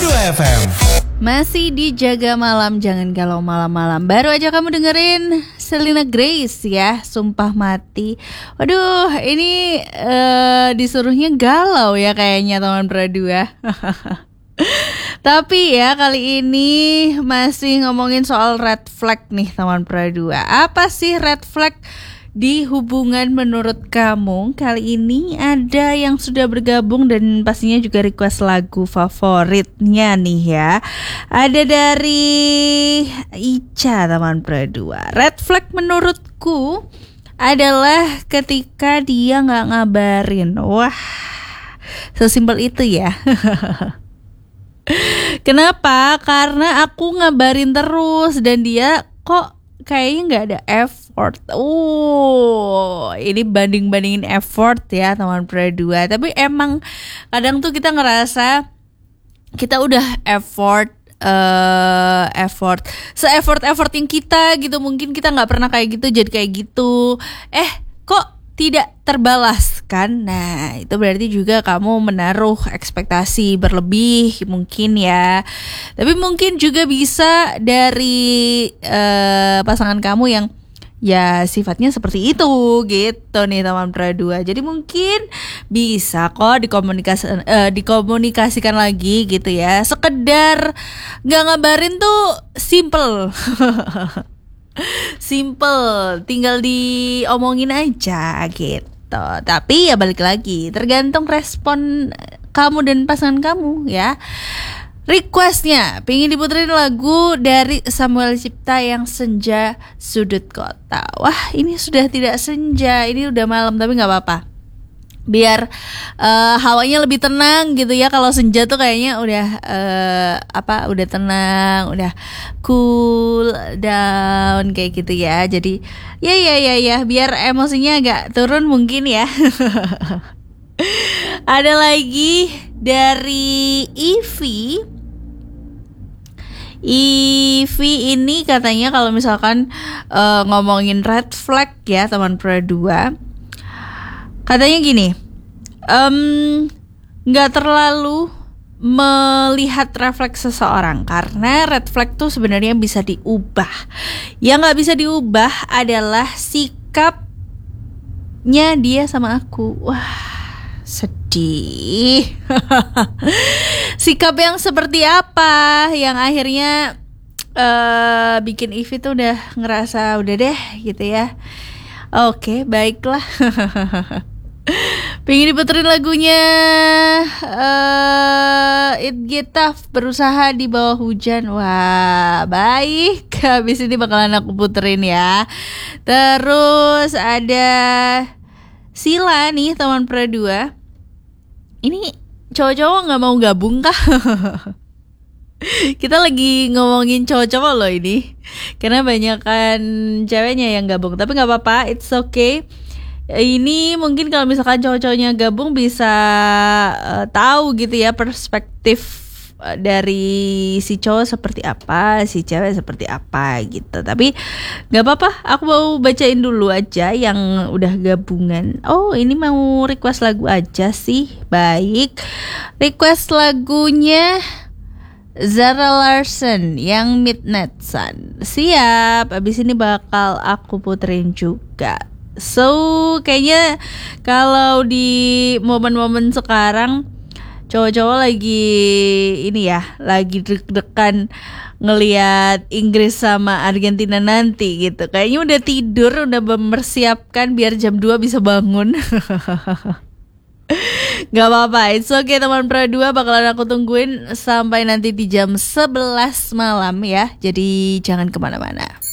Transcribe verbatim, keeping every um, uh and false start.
dua F M. Masih di Jaga Malam, jangan galau malam-malam. Baru aja kamu dengerin Selena Grace ya, Sumpah Mati. Waduh, ini uh, disuruhnya galau ya kayaknya teman Pradua. Tapi ya kali ini masih ngomongin soal red flag nih teman Pradua. Apa sih red flag di hubungan menurut kamu? Kali ini ada yang sudah bergabung dan pastinya juga request lagu favoritnya nih ya. Ada dari Ica teman Pradua. Red flag menurutku adalah ketika dia gak ngabarin. Wah, sesimpel itu ya. Kenapa? Karena aku ngabarin terus dan dia kok kayaknya nggak ada effort. Oh, ini banding-bandingin effort ya teman Pradua. Tapi emang kadang tuh kita ngerasa kita udah effort, uh, effort, se-effort effort yang kita gitu. Mungkin kita nggak pernah kayak gitu jadi kayak gitu. Eh, kok tidak terbalaskan? Nah, itu berarti juga kamu menaruh ekspektasi berlebih mungkin ya. Tapi mungkin juga bisa dari uh, pasangan kamu yang ya sifatnya seperti itu gitu nih teman Pradua. Jadi mungkin bisa kok dikomunikasi, uh, dikomunikasikan lagi gitu ya. Sekedar gak ngabarin tuh simple. Simple, tinggal diomongin aja gitu. Tapi ya balik lagi, tergantung respon kamu dan pasangan kamu ya. Requestnya pengen diputerin lagu dari Samuel Cipta yang Senja Sudut Kota. Wah, ini sudah tidak senja, ini udah malam tapi gak apa-apa. Biar uh, hawanya lebih tenang gitu ya. Kalau senja tuh kayaknya udah uh, apa udah tenang, udah cool down kayak gitu ya. Jadi ya ya ya ya biar emosinya agak turun mungkin ya. Ada lagi dari Ivy. Ivy ini katanya kalau misalkan uh, ngomongin red flag ya teman Pradua, katanya gini, um, gak terlalu melihat refleks seseorang karena red flag tuh sebenarnya bisa diubah. Yang gak bisa diubah adalah sikapnya dia sama aku. Wah, sedih. Sikap yang seperti apa yang akhirnya uh, bikin Ivy tuh udah ngerasa udah deh gitu ya. Oke, baiklah. Pengen diputerin lagunya uh, It Get Tough, Berusaha di Bawah Hujan. Wah, baik. Habis ini bakalan aku puterin ya. Terus ada Sila nih teman Pradua. Ini cowok-cowok gak mau gabung kah? Kita lagi ngomongin cowok-cowok loh ini, karena banyak kan ceweknya yang gabung. Tapi gak apa-apa, it's okay. Ini mungkin kalau misalkan cowok-cowoknya gabung bisa uh, tahu gitu ya perspektif uh, dari si cowok seperti apa, si cewek seperti apa gitu. Tapi gak apa-apa, aku mau bacain dulu aja yang udah gabungan. Oh, ini mau request lagu aja sih. Baik, request lagunya Zara Larsson yang Midnight Sun. Siap, abis ini bakal aku puterin juga. So, kayaknya kalau di momen-momen sekarang cowok-cowok lagi ini ya, lagi deg-degan ngelihat Inggris sama Argentina nanti gitu. Kayaknya udah tidur, udah mempersiapkan biar jam dua bisa bangun. Gak apa-apa, it's okay teman Pradua, bakalan aku tungguin sampai nanti di jam sebelas malam ya. Jadi jangan kemana-mana.